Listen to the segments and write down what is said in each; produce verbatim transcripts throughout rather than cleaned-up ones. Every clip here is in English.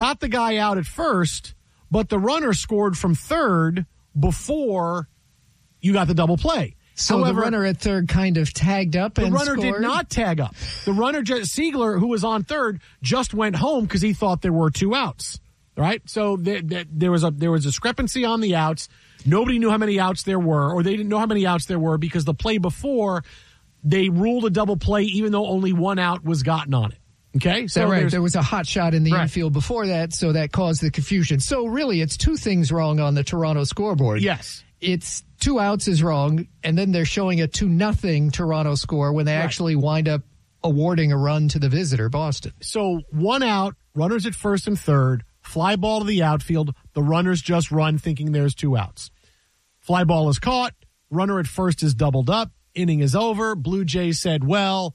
got the guy out at first, but the runner scored from third before you got the double play. So However, the runner at third kind of tagged up and the runner scored? did not tag up. The runner, Siegler, who was on third, just went home because he thought there were two outs. Right? So there, there, there was a there was a discrepancy on the outs. Nobody knew how many outs there were, or they didn't know how many outs there were because the play before they ruled a double play even though only one out was gotten on it. Okay? So right, there was a hot shot in the right. infield before that, so that caused the confusion. So really, it's two things wrong on the Toronto scoreboard. Yes. It's two outs is wrong, and then they're showing a two nothing Toronto score when they right. actually wind up awarding a run to the visitor, Boston. So one out, runners at first and third, fly ball to the outfield, the runners just run thinking there's two outs. Fly ball is caught, runner at first is doubled up, inning is over, Blue Jays said, well,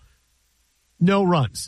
no runs.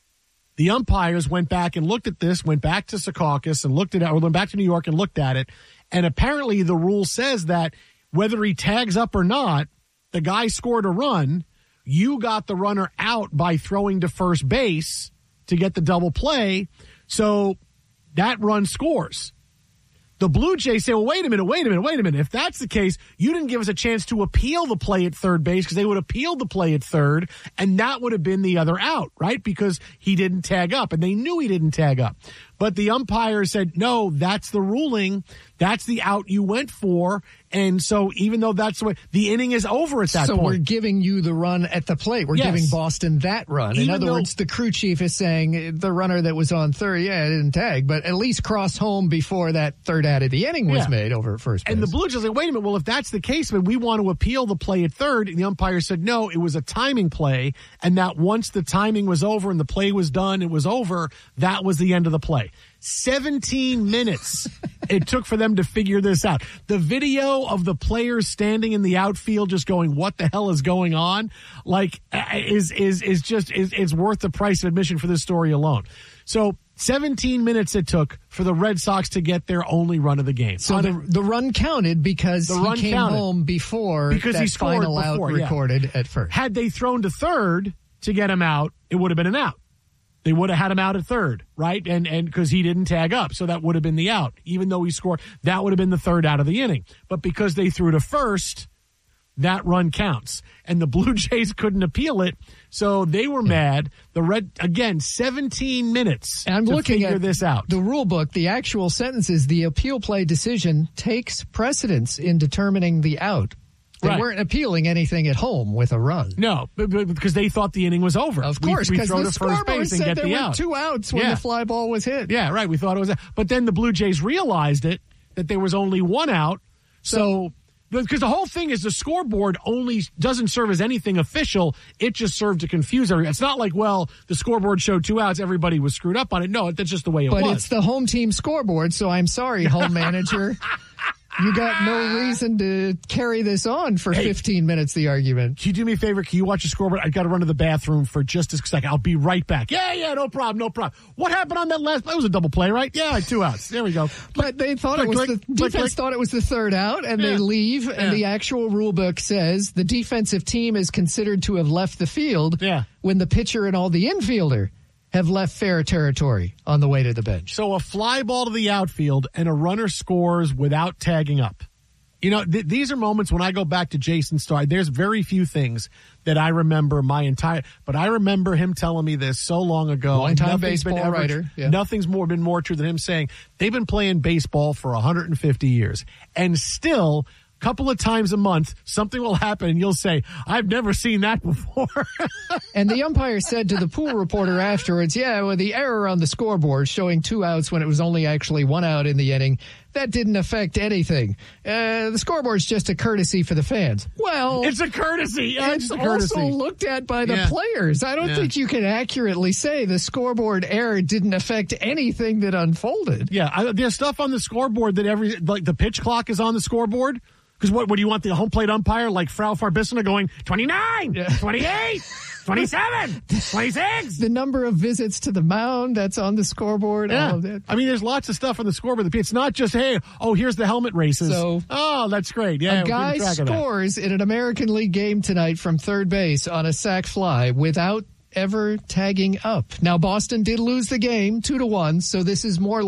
The umpires went back and looked at this, went back to Secaucus and looked at it, or went back to New York and looked at it. And apparently the rule says that whether he tags up or not, the guy scored a run. You got the runner out by throwing to first base to get the double play. So that run scores. The Blue Jays say, well, wait a minute, wait a minute, wait a minute. If that's the case, you didn't give us a chance to appeal the play at third base because they would appeal the play at third, and that would have been the other out, right? Because he didn't tag up, and they knew he didn't tag up. But the umpire said, no, that's the ruling. That's the out you went for. And so even though that's the way, the inning is over at that so point. So we're giving you the run at the plate. We're yes. giving Boston that run. Even In other though, words, the crew chief is saying the runner that was on third, yeah, it didn't tag, but at least cross home before that third out of the inning was yeah. made over at first base. And the Blue Jays say, wait a minute, well, if that's the case, then we want to appeal the play at third. And the umpire said, no, it was a timing play, and that once the timing was over and the play was done, it was over, that was the end of the play. seventeen minutes it took for them to figure this out. The video of the players standing in the outfield just going, what the hell is going on? Like, is, is, is just, is, is worth the price of admission for this story alone. So seventeen minutes it took for the Red Sox to get their only run of the game. So the, the run counted because the he run came counted. home before because that he scored final before, out yeah. recorded at first. Had they thrown to third to get him out, it would have been an out. They would have had him out at third, right? And and because he didn't tag up, so that would have been the out. Even though he scored, that would have been the third out of the inning. But because they threw to first, that run counts. And the Blue Jays couldn't appeal it, so they were mad. The Red, again, seventeen minutes and I'm to looking figure at this out. The rule book, the actual sentence is the appeal play decision takes precedence in determining the out. They right. weren't appealing anything at home with a run. No, but, but, because they thought the inning was over. Of course, we, we because throw the to first base and said get there the were out. two outs when yeah. the fly ball was hit. Yeah, right. We thought it was, but then the Blue Jays realized it that there was only one out. So, because the whole thing is the scoreboard only doesn't serve as anything official. It just served to confuse everyone. It's not like, well, the scoreboard showed two outs, everybody was screwed up on it. No, that's just the way it but was. But it's the home team scoreboard, so I'm sorry, home manager. You got no reason to carry this on for hey, fifteen minutes, the argument. Can you do me a favor? Can you watch the scoreboard? I got to run to the bathroom for just a second. I'll be right back. Yeah, yeah, no problem, no problem. What happened on that last play? It was a double play, right? Yeah, two outs. There we go. But they thought click, it was click, the click, defense click. thought it was the third out, and yeah. they leave, yeah. and the actual rule book says the defensive team is considered to have left the field yeah. when the pitcher and all the infielder have left fair territory on the way to the bench. So a fly ball to the outfield and a runner scores without tagging up. You know, th- these are moments when I go back to Jason Starr. There's very few things that I remember my entire, but I remember him telling me this so long ago. Long-time baseball ever, writer. Yeah. Nothing's more been more true than him saying they've been playing baseball for one hundred fifty years, and still, a couple of times a month, something will happen, and you'll say, "I've never seen that before." And the umpire said to the pool reporter afterwards, "Yeah, well, the error on the scoreboard showing two outs when it was only actually one out in the inning." That didn't affect anything. Uh, the scoreboard's just a courtesy for the fans. Well, it's a courtesy. Yeah, it's, it's a courtesy. also looked at by the yeah. players. I don't yeah. think you can accurately say the scoreboard error didn't affect anything that unfolded. Yeah, I, there's stuff on the scoreboard that every, like the pitch clock is on the scoreboard. Because what, what do you want the home plate umpire like Frau Farbissina going twenty-nine, yeah. twenty-eight, twenty-seven, twenty-six? The number of visits to the mound that's on the scoreboard. Yeah. All of that. I mean, there's lots of stuff on the scoreboard. It's not just, hey, oh, here's the helmet races. So, oh, that's great. Yeah, a guy scores in an American League game tonight from third base on a sac fly without ever tagging up. Now, Boston did lose the game two to one, so this is more